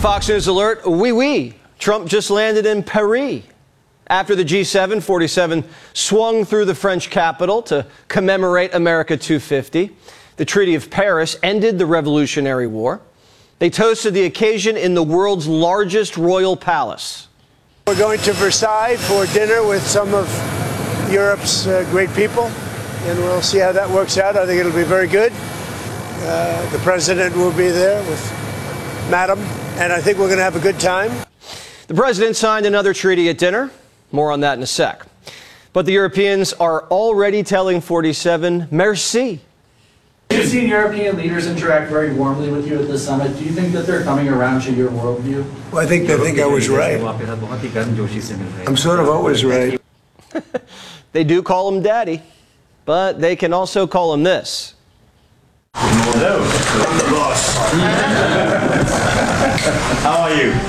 Fox News alert, oui. Trump just landed in Paris. After the G7, 47 swung through the French capital to commemorate America 250. The Treaty of Paris ended the Revolutionary War. They toasted the occasion in the world's largest royal palace. We're going to Versailles for dinner with some of Europe's great people, and we'll see how that works out. I think it'll be very good. The president will be there with Madam, and I think we're going to have a good time. The president signed another treaty at dinner. More on that in a sec. But the Europeans are already telling 47, merci. You've seen European leaders interact very warmly with you at this summit. Do you think that they're coming around to your worldview? Well, I think they think I was right. I'm sort of always right. They do call him daddy, but they can also call him this. Hello, I'm the boss. How are you?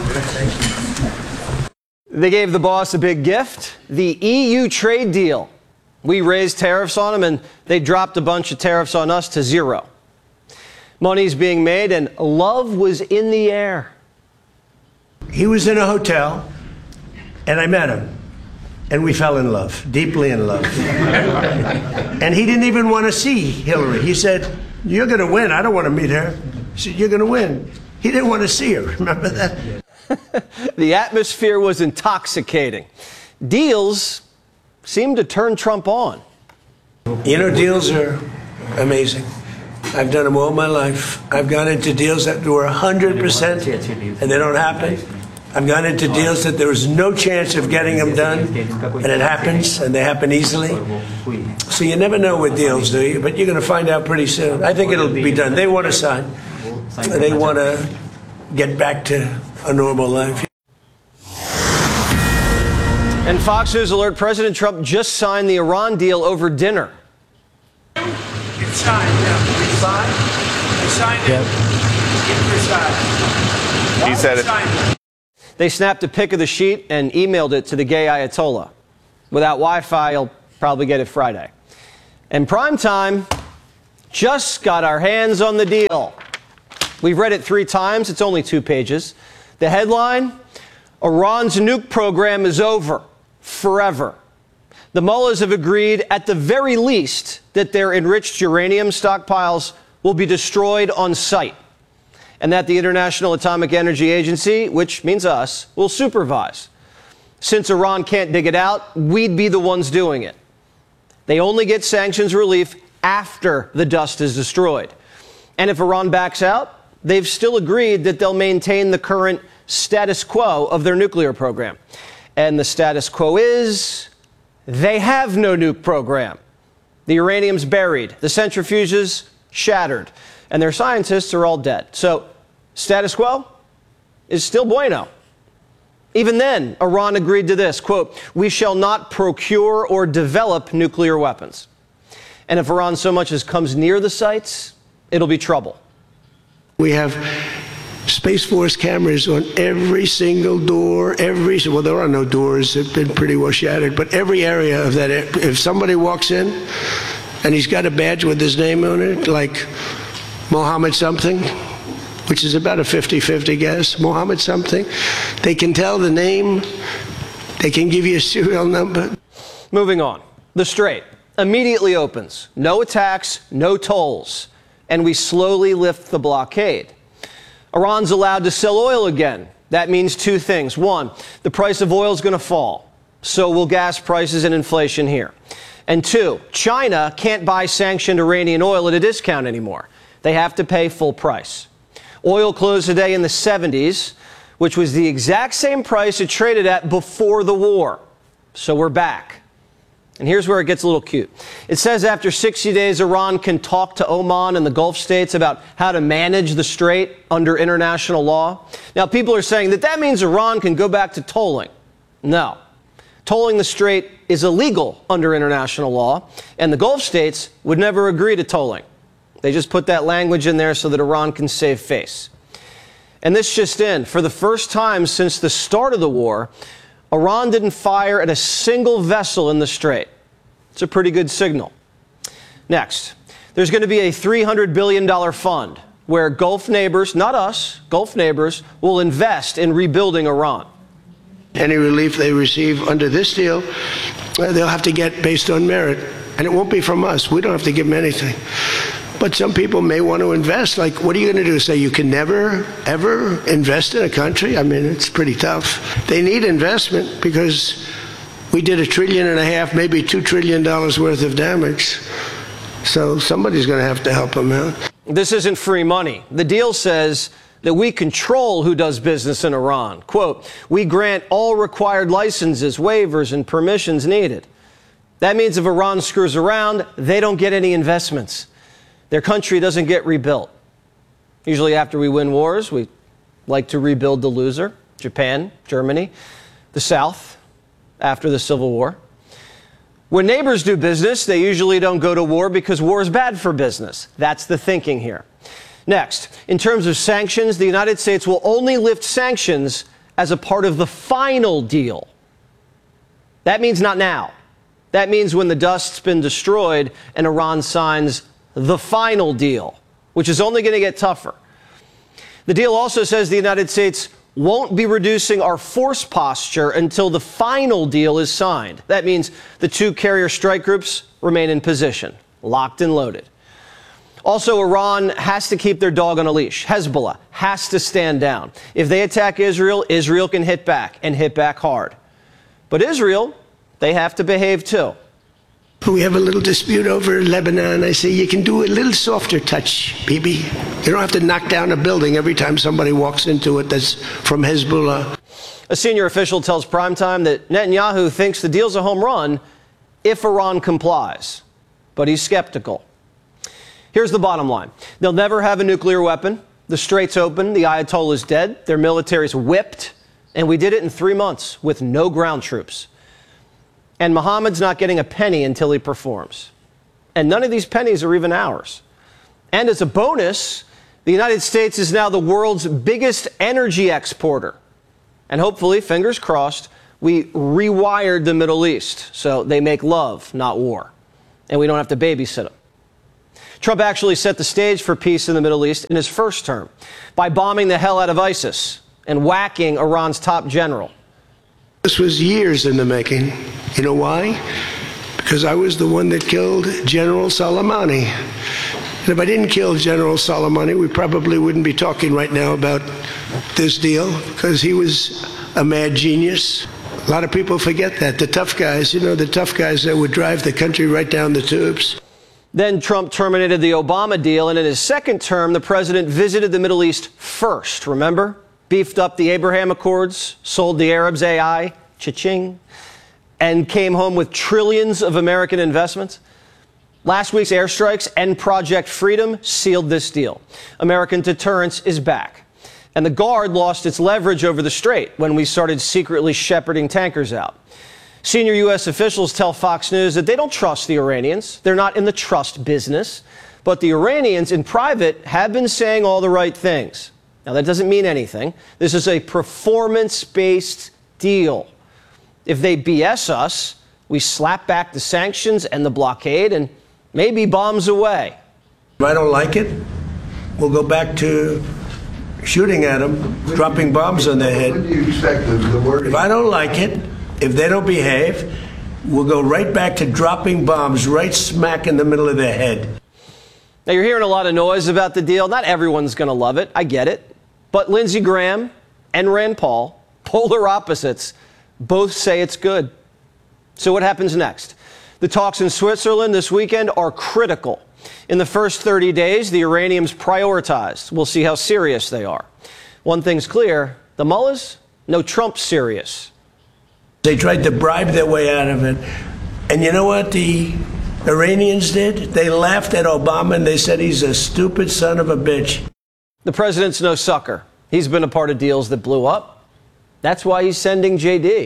They gave the boss a big gift, the EU trade deal. We raised tariffs on them, and they dropped a bunch of tariffs on us to zero. Money's being made, and love was in the air. He was in a hotel, and I met him, and we fell in love, deeply in love. And he didn't even want to see Hillary. He said, "You're going to win. I don't want to meet her." He said, "You're going to win." He didn't want to see her. Remember that? The atmosphere was intoxicating. Deals seemed to turn Trump on. You know, deals are amazing. I've done them all my life. I've gone into deals that were 100% and they don't happen. I've gone into deals that there was no chance of getting them done, and it happens, and they happen easily. So you never know with deals, do you? But you're going to find out pretty soon. I think it'll be done. They want to sign. They want to get back to a normal life. And Fox News alert, President Trump just signed the Iran deal over dinner. It's signed, yeah. We signed it. In Versailles. He said it. They snapped a pic of the sheet and emailed it to the gay Ayatollah. Without Wi-Fi, you'll probably get it Friday. And Primetime just got our hands on the deal. We've read it 3 times. It's only 2 pages. The headline, Iran's nuke program is over, forever. The mullahs have agreed, at the very least, that their enriched uranium stockpiles will be destroyed on site, and that the International Atomic Energy Agency, which means us, will supervise. Since Iran can't dig it out, we'd be the ones doing it. They only get sanctions relief after the dust is destroyed. And if Iran backs out, they've still agreed that they'll maintain the current status quo of their nuclear program. And the status quo is they have no nuke program. The uranium's buried, the centrifuges shattered, and their scientists are all dead. So status quo is still bueno. Even then, Iran agreed to this, quote, "We shall not procure or develop nuclear weapons." And if Iran so much as comes near the sites, it'll be trouble. We have Space Force cameras on every single door, well, there are no doors, they've been pretty well shattered, but every area of that, if somebody walks in and he's got a badge with his name on it, like Mohammed something, which is about a 50-50 guess, Mohammed something, they can tell the name, they can give you a serial number. Moving on, the Strait immediately opens. No attacks, no tolls, and we slowly lift the blockade. Iran's allowed to sell oil again. That means 2 things. 1, the price of oil is going to fall. So will gas prices and inflation here. And 2, China can't buy sanctioned Iranian oil at a discount anymore. They have to pay full price. Oil closed today in the 70s, which was the exact same price it traded at before the war. So we're back. And here's where it gets a little cute. It says after 60 days, Iran can talk to Oman and the Gulf states about how to manage the Strait under international law. Now, people are saying that means Iran can go back to tolling. No. Tolling the Strait is illegal under international law, and the Gulf states would never agree to tolling. They just put that language in there so that Iran can save face. And this just in, for the first time since the start of the war, Iran didn't fire at a single vessel in the Strait. It's a pretty good signal. Next, there's going to be a $300 billion fund where Gulf neighbors, not us, Gulf neighbors, will invest in rebuilding Iran. Any relief they receive under this deal, they'll have to get based on merit. And it won't be from us. We don't have to give them anything. But some people may want to invest. Like, what are you going to do? Say you can never, ever invest in a country? I mean, it's pretty tough. They need investment because we did $1.5 trillion, maybe $2 trillion worth of damage. So somebody's going to have to help them out. This isn't free money. The deal says that we control who does business in Iran. Quote, we grant all required licenses, waivers, and permissions needed. That means if Iran screws around, they don't get any investments. Their country doesn't get rebuilt. Usually after we win wars, we like to rebuild the loser, Japan, Germany, the South, after the Civil War. When neighbors do business, they usually don't go to war because war is bad for business. That's the thinking here. Next, in terms of sanctions, the United States will only lift sanctions as a part of the final deal. That means not now. That means when the dust's been destroyed and Iran signs the final deal, which is only going to get tougher. The deal also says the United States won't be reducing our force posture until the final deal is signed. That means the two carrier strike groups remain in position, locked and loaded. Also, Iran has to keep their dog on a leash. Hezbollah has to stand down. If they attack Israel, Israel can hit back and hit back hard. But Israel, they have to behave too. We have a little dispute over Lebanon. I say, you can do a little softer touch, Bibi. You don't have to knock down a building every time somebody walks into it that's from Hezbollah. A senior official tells Primetime that Netanyahu thinks the deal's a home run if Iran complies. But he's skeptical. Here's the bottom line. They'll never have a nuclear weapon. The Strait's open. The Ayatollah is dead. Their military's whipped. And we did it in 3 months with no ground troops. And Mohammed's not getting a penny until he performs. And none of these pennies are even ours. And as a bonus, the United States is now the world's biggest energy exporter. And hopefully, fingers crossed, we rewired the Middle East so they make love, not war. And we don't have to babysit them. Trump actually set the stage for peace in the Middle East in his first term by bombing the hell out of ISIS and whacking Iran's top general. This was years in the making. You know why? Because I was the one that killed General Soleimani. And if I didn't kill General Soleimani, we probably wouldn't be talking right now about this deal, because he was a mad genius. A lot of people forget that. The tough guys, you know, the tough guys that would drive the country right down the tubes. Then Trump terminated the Obama deal, and in his second term, the president visited the Middle East first, remember? Beefed up the Abraham Accords, sold the Arabs AI, cha-ching, and came home with trillions of American investments. Last week's airstrikes and Project Freedom sealed this deal. American deterrence is back. And the Guard lost its leverage over the Strait when we started secretly shepherding tankers out. Senior U.S. officials tell Fox News that they don't trust the Iranians. They're not in the trust business. But the Iranians in private have been saying all the right things. Now, that doesn't mean anything. This is a performance-based deal. If they BS us, we slap back the sanctions and the blockade and maybe bombs away. If I don't like it, we'll go back to shooting at them, dropping bombs on their head. When do you expect the word? If I don't like it, if they don't behave, we'll go right back to dropping bombs right smack in the middle of their head. Now, you're hearing a lot of noise about the deal. Not everyone's going to love it. I get it. But Lindsey Graham and Rand Paul, polar opposites, both say it's good. So what happens next? The talks in Switzerland this weekend are critical. In the first 30 days, the uranium's prioritized. We'll see how serious they are. One thing's clear, the mullahs, no Trump serious. They tried to bribe their way out of it. And you know what the Iranians did? They laughed at Obama and they said he's a stupid son of a bitch. The president's no sucker. He's been a part of deals that blew up. That's why he's sending JD.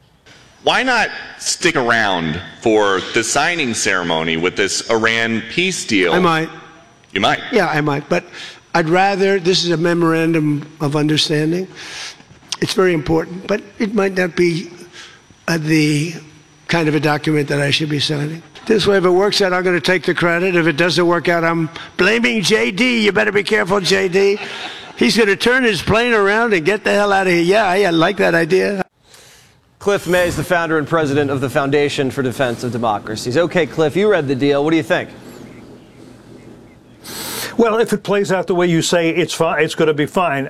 Why not stick around for the signing ceremony with this Iran peace deal? I might. You might? Yeah, I might. But I'd rather, this is a memorandum of understanding. It's very important, but it might not be the kind of a document that I should be signing. This way, if it works out, I'm going to take the credit. If it doesn't work out, I'm blaming JD. You better be careful, JD. He's going to turn his plane around and get the hell out of here. Yeah, I like that idea. Cliff May is the founder and president of the Foundation for Defense of Democracies. Okay, Cliff, you read the deal. What do you think? Well, if it plays out the way you say, it's fine. It's going to be fine.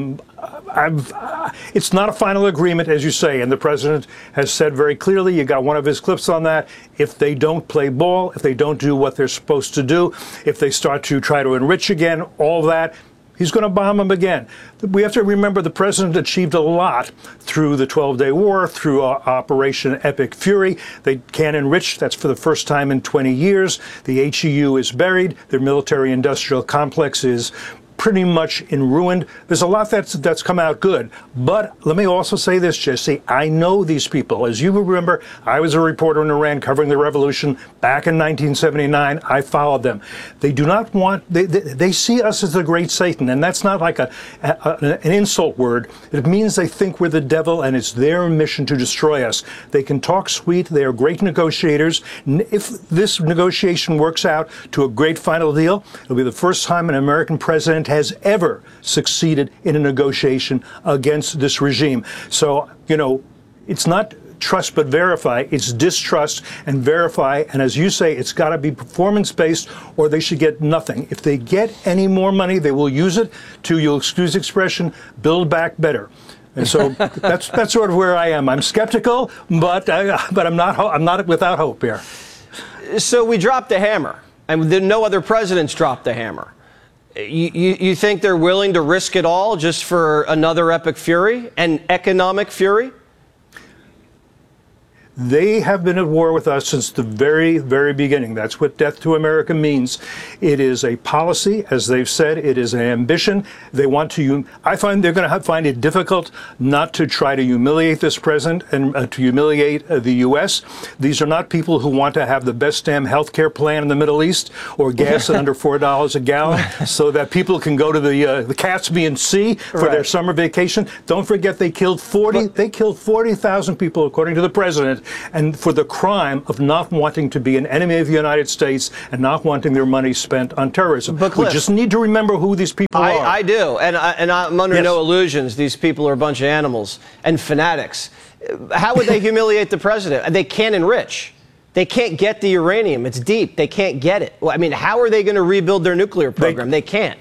It's not a final agreement, as you say, and the president has said very clearly, you got one of his clips on that, if they don't play ball, if they don't do what they're supposed to do, if they start to try to enrich again, all that, he's going to bomb them again. We have to remember the president achieved a lot through the 12-day war, through Operation Epic Fury. They can't enrich. That's for the first time in 20 years. The HEU is buried. Their military-industrial complex is pretty much in ruin. There's a lot that's come out good. But let me also say this, Jesse. I know these people. As you remember, I was a reporter in Iran covering the revolution back in 1979. I followed them. They do not want, they see us as the great Satan, and that's not like an insult word. It means they think we're the devil, and it's their mission to destroy us. They can talk sweet. They are great negotiators. If this negotiation works out to a great final deal, it'll be the first time an American president has ever succeeded in a negotiation against this regime. So, you know, it's not trust but verify, it's distrust and verify, and as you say, it's got to be performance-based or they should get nothing. If they get any more money, they will use it to, you'll excuse the expression, build back better. And so that's sort of where I am. I'm skeptical, but I'm not without hope here. So we dropped the hammer, and no other presidents dropped the hammer. You think they're willing to risk it all just for another epic fury and economic fury? They have been at war with us since the very, very beginning. That's what Death to America means. It is a policy, as they've said. It is an ambition. They want to. I find they're going to find it difficult not to try to humiliate this president and to humiliate the U.S. These are not people who want to have the best damn health care plan in the Middle East or gas at under $4 a gallon so that people can go to the Caspian Sea for their summer vacation. Don't forget they killed 40,000 people, according to the president, and for the crime of not wanting to be an enemy of the United States and not wanting their money spent on terrorism. But Cliff, we just need to remember who these people are. I do, and I'm under no illusions. These people are a bunch of animals and fanatics. How would they humiliate the president? They can't enrich. They can't get the uranium. It's deep. They can't get it. Well, I mean, how are they going to rebuild their nuclear program? They can't.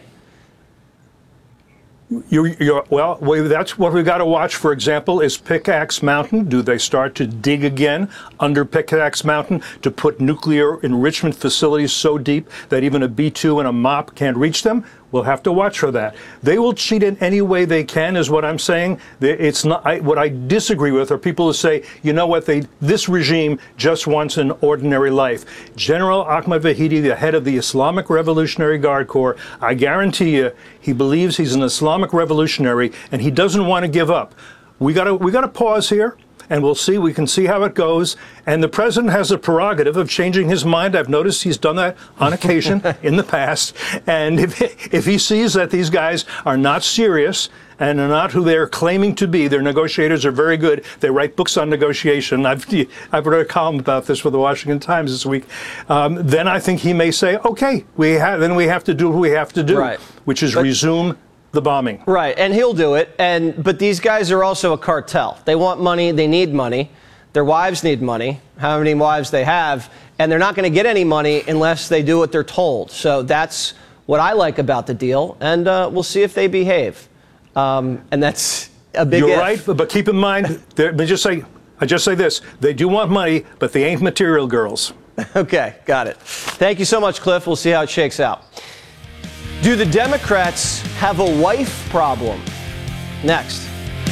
Well, that's what we've got to watch, for example, is Pickaxe Mountain. Do they start to dig again under Pickaxe Mountain to put nuclear enrichment facilities so deep that even a B-2 and a MOP can't reach them? We'll have to watch for that. They will cheat in any way they can, is what I'm saying. It's not what I disagree with are people who say, you know what, this regime just wants an ordinary life. General Ahmad Vahidi, the head of the Islamic Revolutionary Guard Corps, I guarantee you, he believes he's an Islamic revolutionary and he doesn't want to give up. We got to pause here. And we'll see. We can see how it goes. And the president has a prerogative of changing his mind. I've noticed he's done that on occasion in the past. And if he sees that these guys are not serious and are not who they're claiming to be, their negotiators are very good. They write books on negotiation. I've wrote a column about this for the Washington Times this week. Then I think he may say, okay, we have to do what we have to do, which is resume the bombing. Right, and he'll do it. But these guys are also a cartel. They want money. They need money. Their wives need money, how many wives they have, and they're not going to get any money unless they do what they're told. So that's what I like about the deal, and we'll see if they behave. And that's a big You're right, but keep in mind, I just say this, they do want money, but they ain't material girls. Okay, got it. Thank you so much, Cliff. We'll see how it shakes out. Do the Democrats have a wife problem? Next.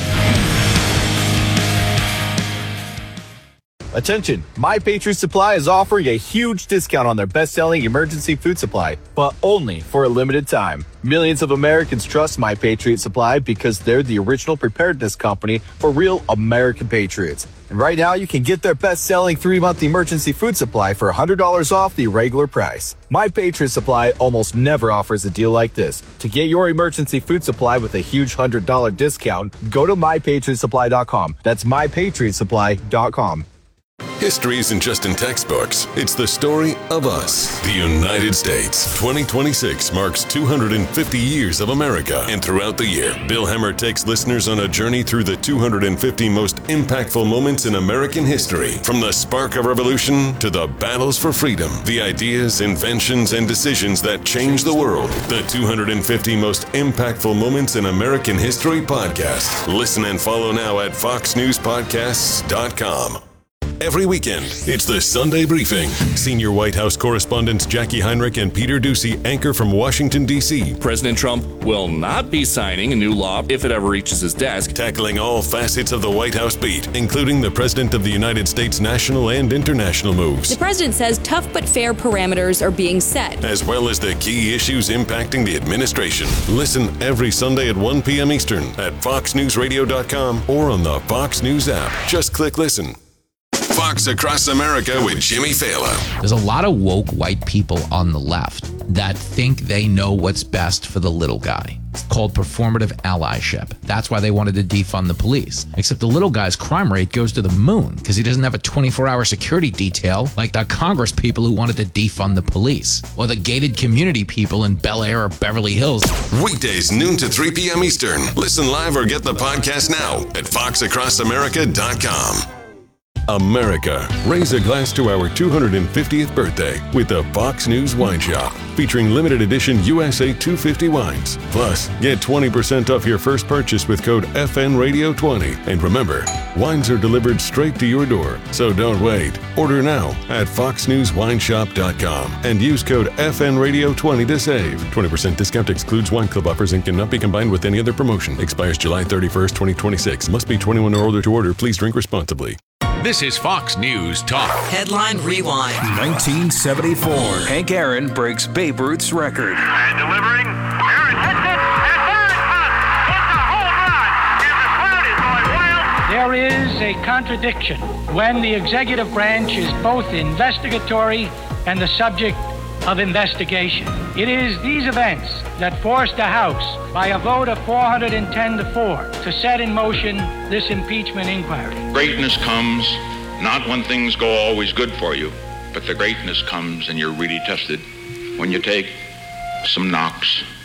Attention, My Patriot Supply is offering a huge discount on their best-selling emergency food supply, but only for a limited time. Millions of Americans trust My Patriot Supply because they're the original preparedness company for real American patriots. And right now, you can get their best-selling 3-month emergency food supply for $100 off the regular price. My Patriot Supply almost never offers a deal like this. To get your emergency food supply with a huge $100 discount, go to MyPatriotSupply.com. That's MyPatriotSupply.com. History isn't just in textbooks. It's the story of us, the United States. 2026 marks 250 years of America. And throughout the year, Bill Hemmer takes listeners on a journey through the 250 most impactful moments in American history. From the spark of revolution to the battles for freedom, the ideas, inventions, and decisions that changed the world. The 250 most impactful moments in American history podcast. Listen and follow now at foxnewspodcasts.com. Every weekend, it's the Sunday Briefing. Senior White House correspondents Jackie Heinrich and Peter Doocy anchor from Washington, D.C. President Trump will not be signing a new law if it ever reaches his desk. Tackling all facets of the White House beat, including the President of the United States' national and international moves. The president says tough but fair parameters are being set, as well as the key issues impacting the administration. Listen every Sunday at 1 p.m. Eastern at foxnewsradio.com or on the Fox News app. Just click listen. Fox Across America with Jimmy Fallon. There's a lot of woke white people on the left that think they know what's best for the little guy. It's called performative allyship. That's why they wanted to defund the police. Except the little guy's crime rate goes to the moon because he doesn't have a 24-hour security detail like the Congress people who wanted to defund the police, or the gated community people in Bel Air or Beverly Hills. Weekdays noon to 3 p.m. Eastern. Listen live or get the podcast now at foxacrossamerica.com. America, raise a glass to our 250th birthday with the Fox News Wine Shop, featuring limited edition USA 250 wines. Plus, get 20% off your first purchase with code FNRadio20. And remember, wines are delivered straight to your door, so don't wait. Order now at foxnewswineshop.com and use code FNRadio20 to save. 20% discount excludes wine club offers and cannot be combined with any other promotion. Expires July 31st, 2026. Must be 21 or older to order. Please drink responsibly. This is Fox News Talk. Headline Rewind. 1974. Hank Aaron breaks Babe Ruth's record. And delivering. Aaron hits it. And there it comes. It's a home run. And the crowd is going wild. There is a contradiction when the executive branch is both investigatory and the subject of investigation. It is these events that forced the House, by a vote of 410-4, to set in motion this impeachment inquiry. Greatness comes not when things go always good for you, but the greatness comes and you're really tested when you take some knocks